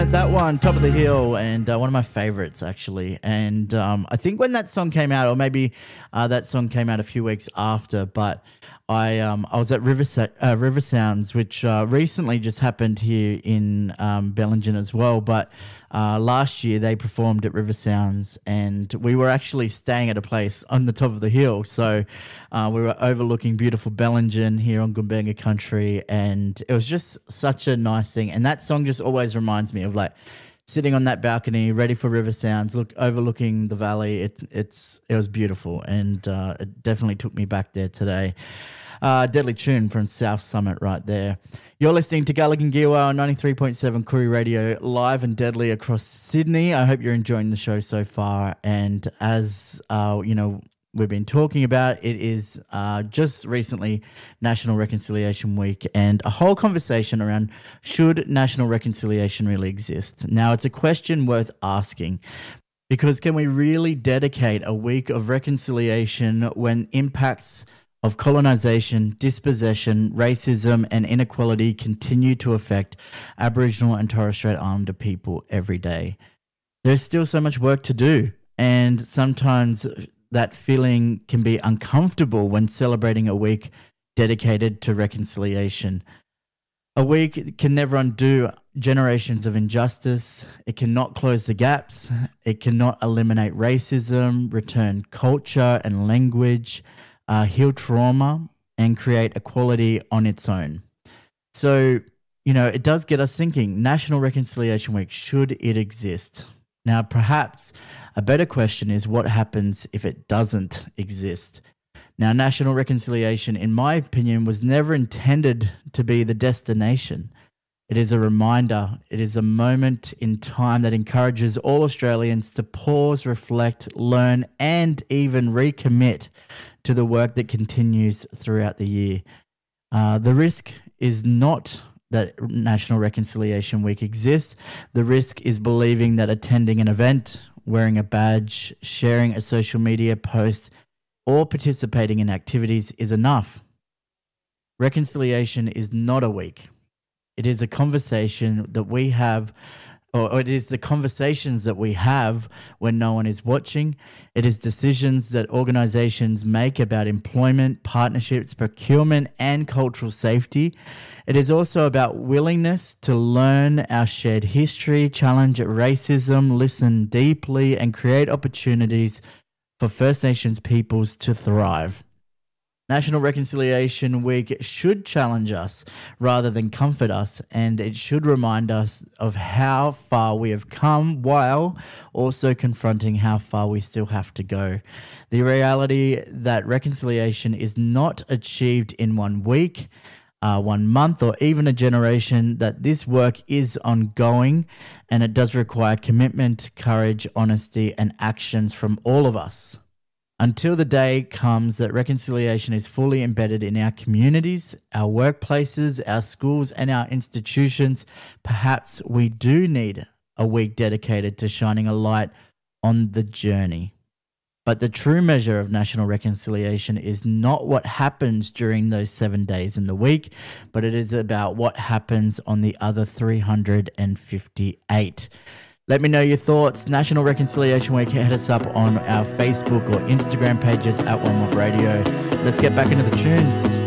That one, Top of the Hill, and one of my favorites actually. And I think when that song came out, or maybe that song came out a few weeks after, but I was at River Sounds, which recently just happened here in Bellingen as well. But last year they performed at River Sounds, and we were actually staying at a place on the top of the hill. So we were overlooking beautiful Bellingen here on Gumbaynggirr country, and it was just such a nice thing. And that song just always reminds me of like sitting on that balcony, ready for River Sounds, overlooking the valley. It was beautiful, and it definitely took me back there today. Deadly tune from South Summit right there. You're listening to Gulligan Giwa on 93.7 Koori Radio, live and deadly across Sydney. I hope you're enjoying the show so far. And as we've been talking about, it is just recently National Reconciliation Week, and a whole conversation around should national reconciliation really exist. Now, it's a question worth asking, because can we really dedicate a week of reconciliation when impacts of colonisation, dispossession, racism and inequality continue to affect Aboriginal and Torres Strait Islander people every day? There's still so much work to do, and sometimes that feeling can be uncomfortable when celebrating a week dedicated to reconciliation. A week can never undo generations of injustice. It cannot close the gaps. It cannot eliminate racism, return culture and language, heal trauma, and create equality on its own. So, it does get us thinking, National Reconciliation Week, should it exist? Now, perhaps a better question is, what happens if it doesn't exist? Now, national reconciliation, in my opinion, was never intended to be the destination. It is a reminder. It is a moment in time that encourages all Australians to pause, reflect, learn, and even recommit to the work that continues throughout the year. The risk is not that National Reconciliation Week exists. The risk is believing that attending an event, wearing a badge, sharing a social media post, or participating in activities is enough. Reconciliation is not a week. It is a conversation that we have, or it is the conversations that we have when no one is watching. It is decisions that organisations make about employment, partnerships, procurement, and cultural safety. It is also about willingness to learn our shared history, challenge racism, listen deeply, and create opportunities for First Nations peoples to thrive. National Reconciliation Week should challenge us rather than comfort us, and it should remind us of how far we have come while also confronting how far we still have to go. The reality that reconciliation is not achieved in 1 week, 1 month, or even a generation, that this work is ongoing, and it does require commitment, courage, honesty, and actions from all of us. Until the day comes that reconciliation is fully embedded in our communities, our workplaces, our schools, and our institutions, perhaps we do need a week dedicated to shining a light on the journey. But the true measure of national reconciliation is not what happens during those 7 days in the week, but it is about what happens on the other 358. Let me know your thoughts. National Reconciliation Week, hit us up on our Facebook or Instagram pages at One More Radio. Let's get back into the tunes.